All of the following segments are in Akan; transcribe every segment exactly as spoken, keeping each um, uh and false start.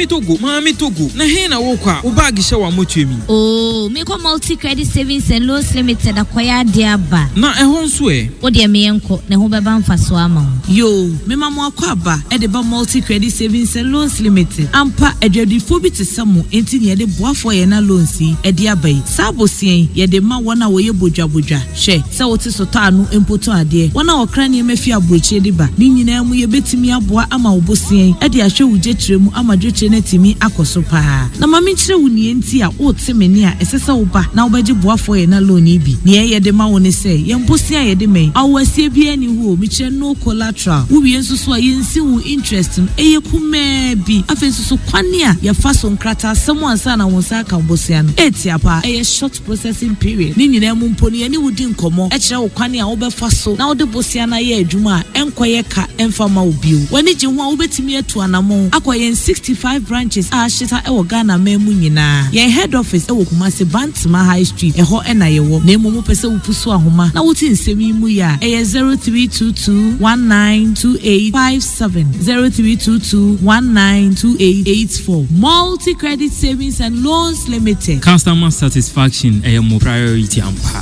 Mami Togo, Mami Togo. Na hena wokwa, ubagi shawa motwemi. Oh, me ko multi credit savings and loans limited akwaya dia ba. Na ehon so e. Wo de me enko, na ho beba mfaso ama. Yo, me mama akwa ba, e de ba multi credit savings and loans limited. Ampa edwadifo bi te samu enti ne de boafo ye na loans yi e de abai. Sabosien ye de ma wona wo ye bodwabodwa. Hwe, se wo te so ta anu empoto ade. Wona okra ne me fi abrochie de ba. Ni nyina mu ye betimi aboa ama obosien. E de ahwe wuje tremu ama dwotre na timi akoso pa. Na mami kire wo nie enti a wo te meni a esesa wo ba na wo beje boafo ye na loan yi bi. Ne ye de ma wo ne se ye mposia ye de me. Awasie bi ani wo mi kire no collateral. Wo bi enso so a ye nsi wo interest no eye kume bi. Afa enso so kwane a ye fa so nkrata asem ansa na wo sa ka bosia no. Etia pa eye short processing period. Ni nyina mu mponi ye ni wo di nkomo. E kire wo kwane a wo be fa so na wo de bosia na ye adwuma a enkoye ka emfa ma obiu. Wani je ho a wo betimi atu anamo. Akoye sixty-five branches a shita e wo Ghana memu nyina. Ye head office e wo Kumasi Bantama High Street. E ho e na ye wo. Na emu mu pese wo pusu ahoma. Na wo ti nsemi mu ya. E zero three two two one nine two eight five seven zero three two two one nine two eight eight four. Multi Credit Savings and Loans Limited. Customer satisfaction is your priority ampa.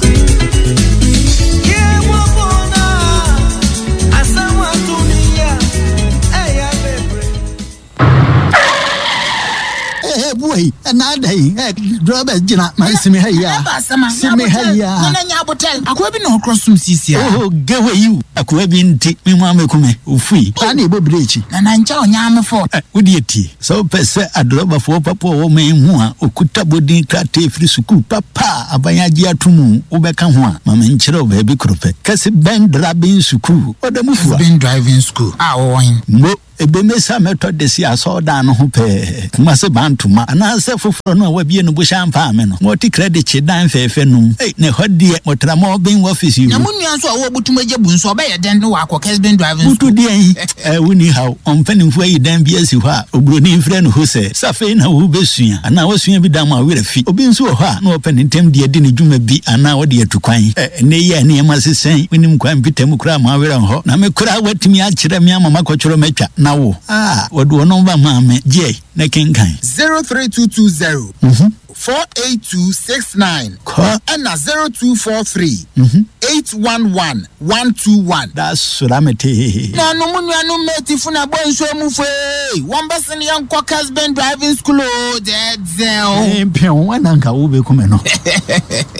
Hey boy, another day. Hey, driver, Jina, my semi here. Semi here. Akwa bi no cross some sisi. Oh, get away you. Akwa bi nti me mama kume. Ufui. Ani bo brechi. Na na ncha onyame fo. Udi eti. So pese adroba fo papa wo me hu a okuta bodin krate free school papa abanyaji atumu ubeka ho a mama nchire oba bi krope. Kasi ben driving school. Odamufu. Ben driving school. Ah oyin. Mo ebe mesa method de si asoda no ho pe kuma se bantuma ana se foforo no wa bie no bo shampa me no multi credit che dan fefe no eh ne hodie motra mo bin office you na munua so a wo butumaje bu nso oba ye den no wa akọ Ben driving school butu die eh woni how on fanimfo yi dan bia si ho a obroni mfre no ho se safe na wo besua ana wo sua bi dan ma were fi obi nso ho a na open ntem die di ne dwuma bi ana wo de atukwan eh ne ye ne ma sesen wonim kwan bitem kura ma were ho na me kura watimi a kire me ama makọchoro matwa Wo. Ah, what do number mama J na kinkan zero three two two zero mhm four eight two six nine Ko and na zero two four three mhm eight one one one two one. That's suramete Na no munua no meti funa bo nso mu fe one person yan kwa Ben driving school o de zel eh pion wananka wo be kuma no